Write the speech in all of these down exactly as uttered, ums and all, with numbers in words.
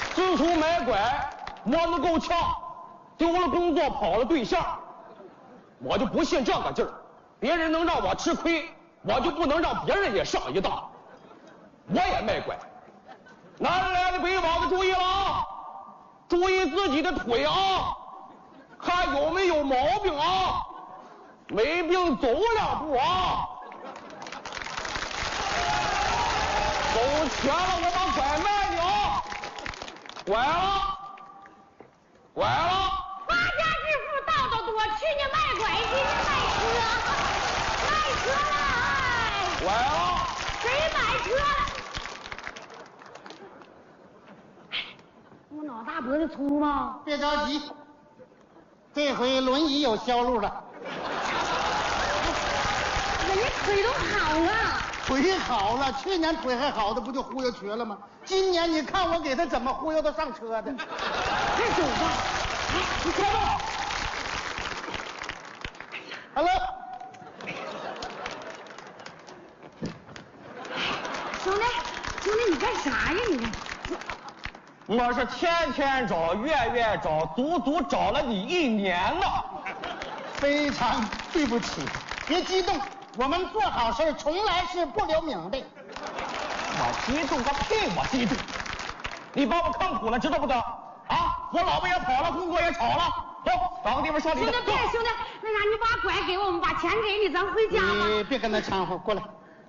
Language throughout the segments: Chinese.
自从卖拐摸得够呛，丢了工作跑了对象，我就不信这个劲儿。别人能让我吃亏，我就不能让别人也上一当。我也卖拐。南来的北往的注意了啊！注意自己的腿啊，看有没有毛病啊！没病走两步啊！走全了，我把拐卖你啊！拐了，拐了！ 发家致富道道多，去年卖拐，今年卖车，卖车了！哎， 拐了！ 谁买车了？我脑大脖子粗吗？ 别着急，这回轮椅有销路了。 人家腿都好了。 腿好了，去年腿还好的不就忽悠瘸了吗？今年你看我给他怎么忽悠他上车的。 快走吧！哎，你快走！ 好了， 兄弟，兄弟，你干啥呀你？ 我是天天找，月月找，足足找了你一年了。 非常对不起，别激动，我们做好事从来是不留名的。 我激动个屁！我激动！你把我坑苦了，知道不知道？啊！我老婆也跑了，工作也炒了。走，找个地方上你的。 兄弟，别兄弟，那啥，你把拐给我们，把钱给你，咱回家吧。 你别跟他掺和，过来。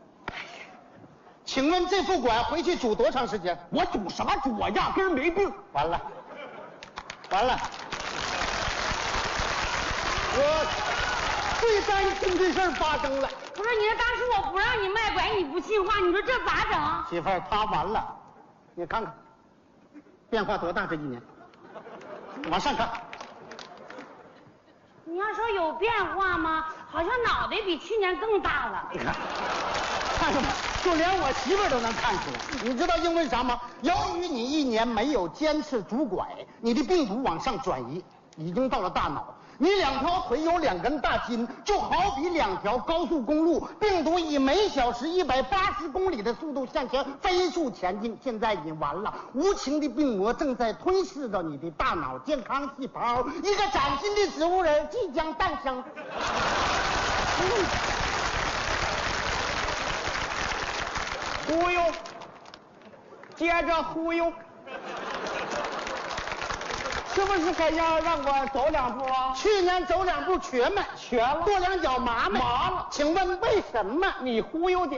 请问这副拐回去煮多长时间？ 我煮什么煮？我压根儿没病。 完了，完了，我最担心的事儿发生了。 不是你，当时我不让你卖拐，你不信话，你说这咋整？ 媳妇儿，他完了，你看看，变化多大这一年。往上看。 你要说有变化吗？好像脑袋比去年更大了。 你看，看什么？就连我媳妇儿都能看出来。你知道因为啥吗？由于你一年没有坚持拄拐，你的病毒往上转移，已经到了大脑。你两条腿有两根大筋，就好比两条高速公路，病毒以每小时一百八十公里的速度向前飞速前进。现在已经完了，无情的病魔正在吞噬着你的大脑健康细胞，一个崭新的植物人即将诞生。嗯忽悠，接着忽悠，是不是还要让我走两步啊？ 去年走两步瘸了， 瘸了， 跺两脚麻没， 麻了。 请问为什么？ 你忽悠的。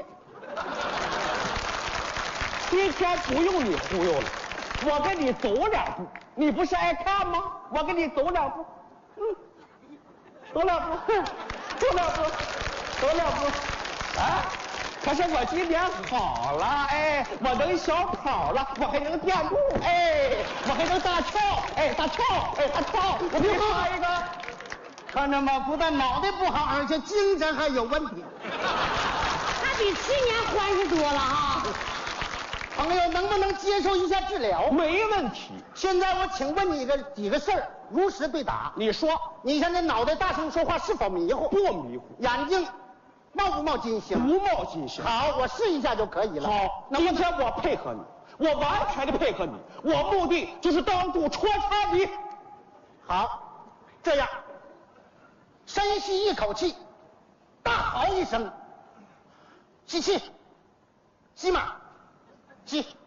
今天不用你忽悠了，我跟你走两步，你不是爱看吗？我跟你走两步，嗯，走两步，哼，走两步，走两步，啊！可是我今天好了，哎，我能小跑了，我还能垫步，哎，我还能大跳，哎，大跳，哎，大跳，我给你发一个。 看着吗？不但脑袋不好，而且精神还有问题。 他比去年欢实多了啊！ 朋友，能不能接受一下治疗？ 没问题。 现在我请问你个几个事儿，如实对答。 你说， 你现在脑袋大声说话是否迷糊？ 不迷糊。 眼睛冒不冒金星？ 不冒金星。 好，我试一下就可以了。 好，那今天我配合你，我完全的配合你，我目的就是当众戳穿你。 好，这样，深吸一口气，大嚎一声，吸气，吸满，吸。